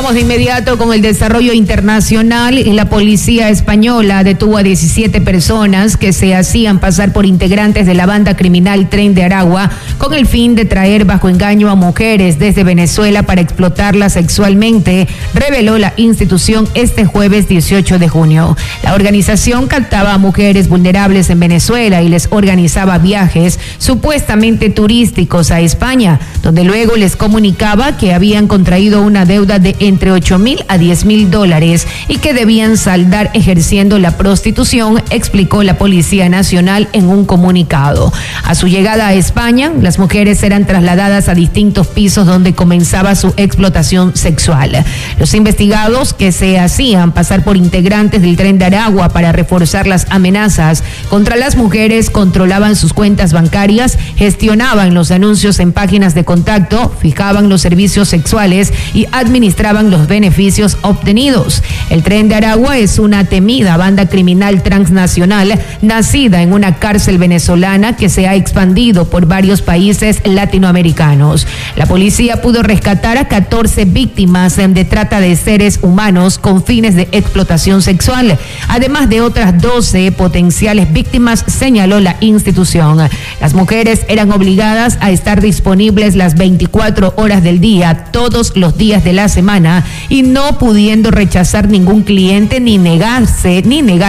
Vamos de inmediato con el desarrollo internacional. La policía española detuvo a 17 personas que se hacían pasar por integrantes de la banda criminal Tren de Aragua con el fin de traer bajo engaño a mujeres desde Venezuela para explotarlas sexualmente, reveló la institución este jueves 18 de junio. La organización captaba a mujeres vulnerables en Venezuela y les organizaba viajes supuestamente turísticos a España, donde luego les comunicaba que habían contraído una deuda de entre $8,000 a $10,000 y que debían saldar ejerciendo la prostitución, explicó la Policía Nacional en un comunicado. A su llegada a España, las mujeres eran trasladadas a distintos pisos donde comenzaba su explotación sexual. Los investigados, que se hacían pasar por integrantes del Tren de Aragua para reforzar las amenazas contra las mujeres, controlaban sus cuentas bancarias, gestionaban los anuncios en páginas de contacto, fijaban los servicios sexuales y administraban los beneficios obtenidos. El Tren de Aragua es una temida banda criminal transnacional nacida en una cárcel venezolana que se ha expandido por varios países latinoamericanos. La policía pudo rescatar a 14 víctimas de trata de seres humanos con fines de explotación sexual, además de otras 12 potenciales víctimas, señaló la institución. Las mujeres eran obligadas a estar disponibles las 24 horas del día, todos los días de la semana, y no pudiendo rechazar ningún cliente ni negarse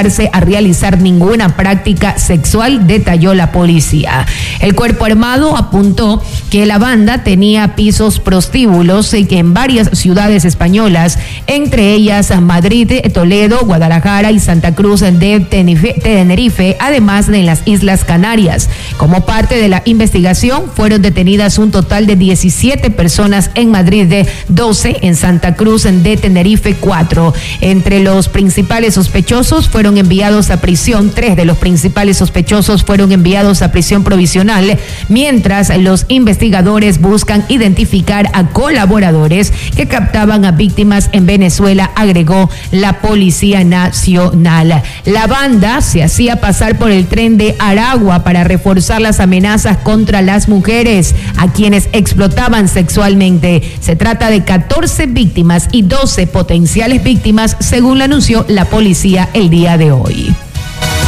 a realizar ninguna práctica sexual, detalló la policía. El Cuerpo Armado apuntó que la banda tenía pisos prostíbulos y que en varias ciudades españolas, entre ellas Madrid, Toledo, Guadalajara y Santa Cruz de Tenerife, además de en las Islas Canarias. Como parte de la investigación, fueron detenidas un total de 17 personas en Madrid, 12 en Santa Cruz de Tenerife, 4. Entre los principales sospechosos fueron enviados a prisión. 3 de los principales sospechosos fueron enviados a prisión provisional, mientras los investigadores buscan identificar a colaboradores que captaban a víctimas en Venezuela, agregó la Policía Nacional. La banda se hacía pasar por el Tren de Aragua para reforzar las amenazas contra las mujeres a quienes explotaban sexualmente. Se trata de 14 víctimas y 12 potenciales víctimas, según lo anunció la policía el día de hoy.